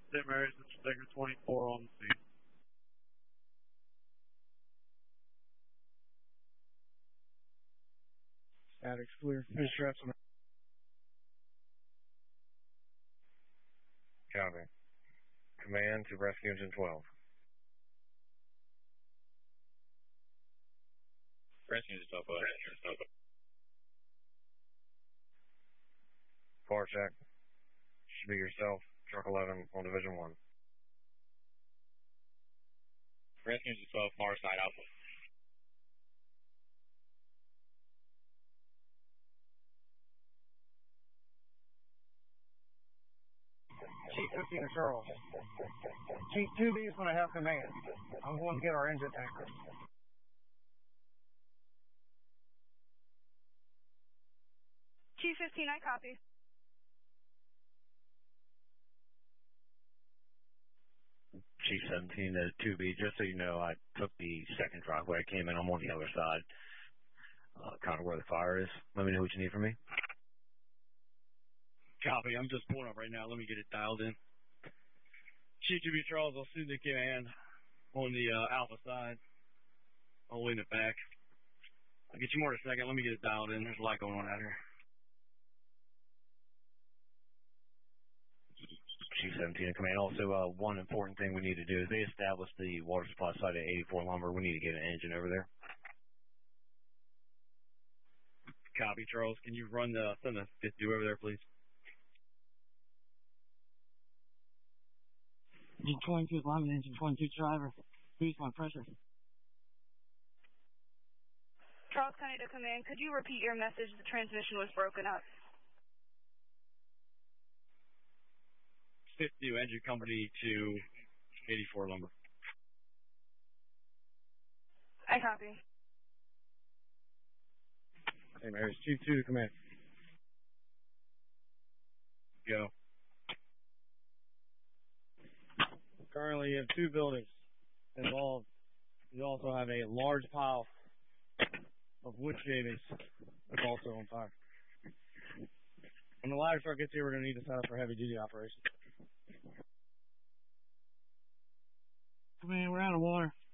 St. Mary's, it's Sticker 24 on the scene. Static's clear. Finish reps on. Copy. Command to Rescue Engine 12. Rescue Engine 12, Car check. Should be yourself, Truck 11 on Division 1. Rescue Engine 12, far side Alpha. Chief 15 to Charles. Chief 2B is going to have command. I'm going to get our engine anchor. Chief 15, I copy. Chief 17 to 2B, just so you know, I took the second driveway. I came in, I'm on the other side, kind of where the fire is. Let me know what you need from me. Copy. I'm just pulling up right now. Let me get it dialed in. Chief 2B Charles, I'll see the command on the Alpha side. I'll lean it back. I'll get you more in a second. Let me get it dialed in. There's a lot going on out here. Chief 17 in command. Also, one important thing we need to do is they established the water supply site at 84 Lumber. We need to get an engine over there. Copy, Charles. Can you send the 52 over there, please? Engine 22 is lineman, engine 22 driver. Boost my pressure. Charles County to command. Could you repeat your message? The transmission was broken up. 52 engine company to 84 Lumber. I copy. St. Mary's, Chief 2 to command. Go. Currently, you have 2 buildings involved. You also have a large pile of wood shavings that's also on fire. When the ladder truck gets here, we're going to need to set up for heavy-duty operations. Command, we're out of water.